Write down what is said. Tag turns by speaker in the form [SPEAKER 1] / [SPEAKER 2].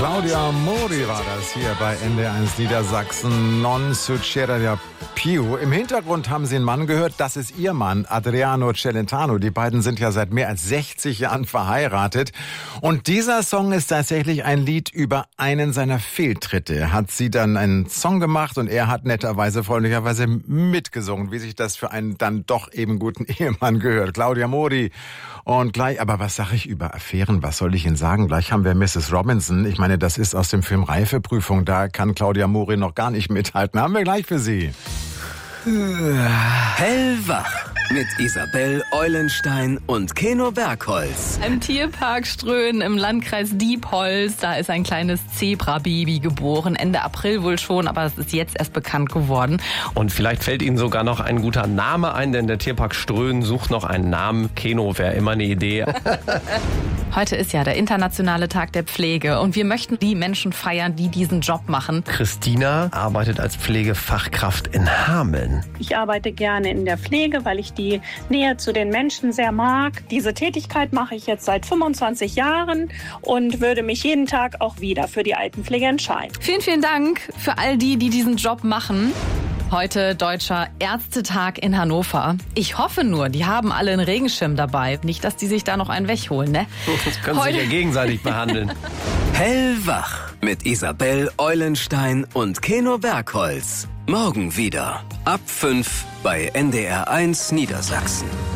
[SPEAKER 1] Claudia Mori war das hier bei NDR1 Niedersachsen. Non succederà più. Im Hintergrund haben Sie einen Mann gehört. Das ist Ihr Mann, Adriano Celentano. Die beiden sind ja seit mehr als 60 Jahren verheiratet. Und dieser Song ist tatsächlich ein Lied über einen seiner Fehltritte. Er hat sie dann einen Song gemacht und er hat netterweise, freundlicherweise mitgesungen, wie sich das für einen dann doch eben guten Ehemann gehört. Claudia Mori. Und gleich, aber was sage ich über Affären? Was soll ich Ihnen sagen? Gleich haben wir Mrs. Robinson. Ich meine, das ist aus dem Film Reifeprüfung. Da kann Claudia Mori noch gar nicht mithalten. Haben wir gleich für Sie.
[SPEAKER 2] Hellwach mit Isabel Eulenstein und Keno Bergholz.
[SPEAKER 3] Im Tierpark Ströhen im Landkreis Diepholz, da ist ein kleines Zebra-Baby geboren. Ende April wohl schon, aber es ist jetzt erst bekannt geworden.
[SPEAKER 4] Und vielleicht fällt Ihnen sogar noch ein guter Name ein, denn der Tierpark Ströhen sucht noch einen Namen. Keno wäre immer eine Idee.
[SPEAKER 3] Heute ist ja der internationale Tag der Pflege und wir möchten die Menschen feiern, die diesen Job machen.
[SPEAKER 4] Christina arbeitet als Pflegefachkraft in Hameln.
[SPEAKER 5] Ich arbeite gerne in der Pflege, weil ich die Nähe zu den Menschen sehr mag. Diese Tätigkeit mache ich jetzt seit 25 Jahren und würde mich jeden Tag auch wieder für die Altenpflege entscheiden.
[SPEAKER 3] Vielen, vielen Dank für all die, die diesen Job machen. Heute Deutscher Ärztetag in Hannover. Ich hoffe nur, die haben alle einen Regenschirm dabei. Nicht, dass die sich da noch einen wegholen, ne?
[SPEAKER 4] Das können Sie sich ja gegenseitig behandeln.
[SPEAKER 2] Hellwach mit Isabel Eulenstein und Keno Bergholz. Morgen wieder ab 5 bei NDR1 Niedersachsen.